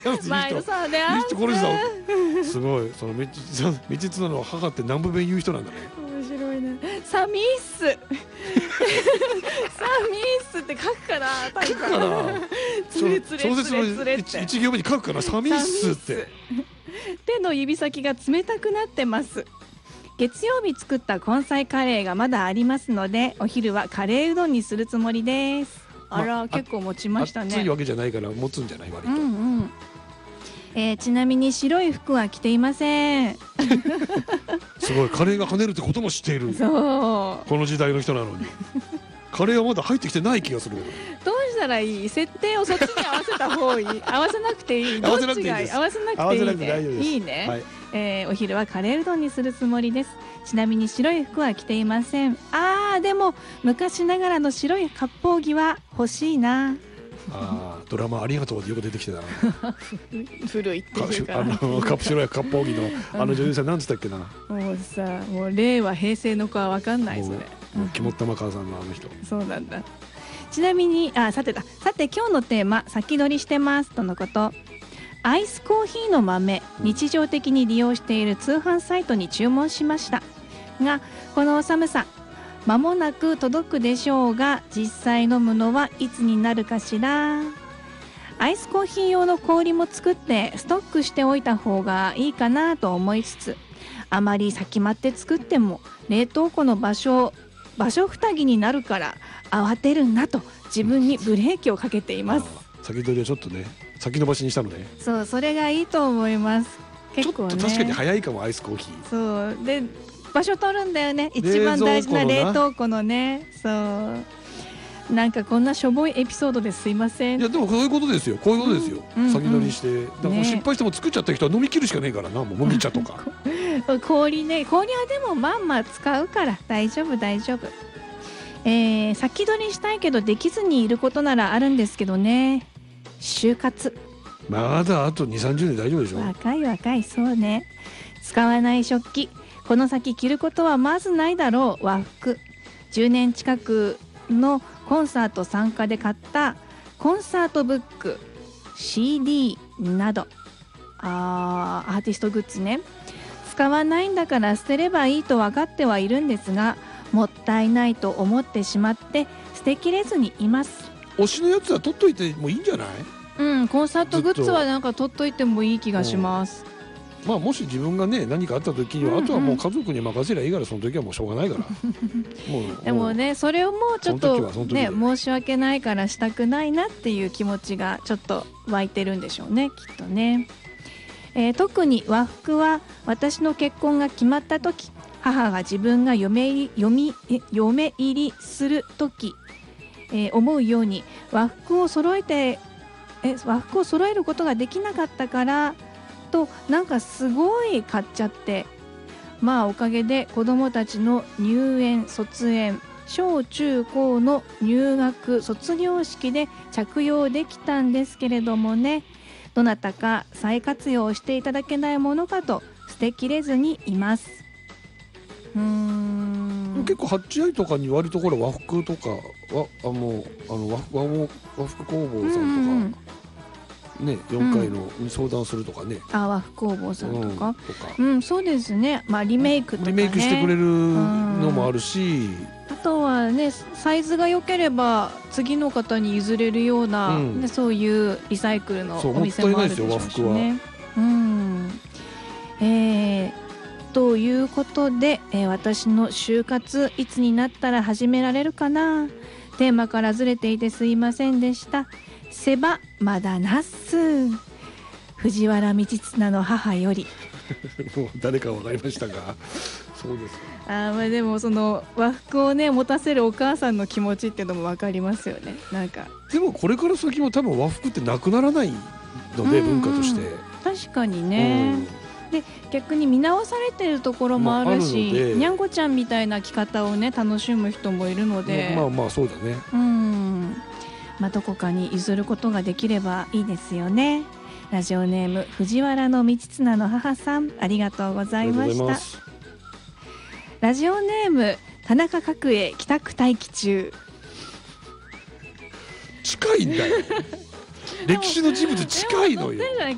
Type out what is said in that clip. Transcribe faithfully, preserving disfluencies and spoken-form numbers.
前のさであんこれさすごいその道綱の母って南部弁言う人なんだね。 面白いね。サミースサミースって書くから書くからつれつれ小説のつれって一行目に書くからサミースって手の指先が冷たくなってます。月曜日作った根菜カレーがまだありますのでお昼はカレーうどんにするつもりです。あら、まあ、結構持ちましたね。 暑いわけじゃないから持つんじゃない割と、 うんうんえー、ちなみに白い服は着ていませんすごいカレーが跳ねるってことも知っている。 そうこの時代の人なのにカレーはまだ入ってきてない気がするけどどうしたらいい？設定をそっちに合わせた方がいい合わせなくていい？ 合わせなくていいです。 合わせなくていいね。いいね、 はいえー、お昼はカレーうどんにするつもりです。ちなみに白い服は着ていません。あーでも昔ながらの白い割烹着は欲しいな。 あドラマありがとうでよく出てきてたな古いっていうかあのカプシュラや割烹着のあの女優さんなんつったっけな。 もうさもう令和平成の子は分かんないそれ。 もう肝っ玉母さんのあの人。 そうなんだ。ちなみにあさてださて今日のテーマ先取りしてますとのこと。アイスコーヒーの豆日常的に利用している通販サイトに注文しましたがこの寒さ間もなく届くでしょうが実際飲むのはいつになるかしら。アイスコーヒー用の氷も作ってストックしておいた方がいいかなと思いつつあまり先待って作っても冷凍庫の場所場所塞ぎになるから慌てるなと自分にブレーキをかけています。 先取りをちょっとね先延ばしにしたのね。 そうそれがいいと思います。結構ねちょっと確かに早いかもアイスコーヒー。 そうで場所取るんだよね一番大事な冷凍庫のね。そうなんかこんなしょぼいエピソードですいません。 いやでもこういうことですよこういうことですよ、 うんうんうん、 先取りしてだから失敗しても作っちゃった人は飲み切るしかねえからなもう麦茶とか氷ね氷はでもまんま使うから大丈夫大丈夫。えー、先取りしたいけどできずにいることならあるんですけどね。就活まだあとにじゅうさんじゅうねん大丈夫でしょ。 若い若いそうね。使わない食器この先着ることはまずないだろう。和服じゅうねん近くのコンサート参加で買ったコンサートブック シーディー などあーアーティストグッズね。使わないんだから捨てればいいと分かってはいるんですがもったいないと思ってしまって捨てきれずにいます。 推しのやつは取っといてもいいんじゃない？ うんコンサートグッズはなんか取っといてもいい気がします。 まあもし自分がね何かあった時には、うんうん、あとはもう家族に任せりゃいいからその時はもうしょうがないからもうでもねそれをもうちょっとね申し訳ないからしたくないなっていう気持ちがちょっと湧いてるんでしょうねきっとね、えー、特に和服は私の結婚が決まった時母が自分が嫁入り、嫁え嫁入りする時、えー、思うように和服を揃えてえ和服を揃えることができなかったからとなんかすごい買っちゃってまあおかげで子どもたちの入園卒園小中高の入学卒業式で着用できたんですけれどもねどなたか再活用していただけないものかと捨てきれずにいます。うーん結構ハッチアイとかに割とこれ和服とかはあのあの 和, 和, 和服工房さんとか、うんね、よんかいの相談するとかね、 うん、あ和服工房さんとか、うん、 とかうん、そうですね、まあ、リメイクとかねリメイクしてくれるのもあるし、 あとはねサイズが良ければ次の方に譲れるような、うんね、そういうリサイクルのお店もあるでしょうしね。うん、えー、ということで、えー、私の就活いつになったら始められるかな。テーマからずれていてすいませんでした。せばまだなっす。藤原道綱の母よりもう誰か分かりましたがそうですあ、まあ、でもその和服をね持たせるお母さんの気持ちっていうのも分かりますよね。なんかでもこれから先も多分和服ってなくならないので、うんうん、文化として確かにね、うん、で逆に見直されてるところもあるし、まあ、にゃんこちゃんみたいな着方をね楽しむ人もいるので、 まあまあそうだね、 うんまあ、どこかに譲ることができればいいですよね。ラジオネーム藤原道綱の母さんありがとうございました。ラジオネーム田中角栄帰宅待機中。 近いんだよ歴史の人物近いのよ。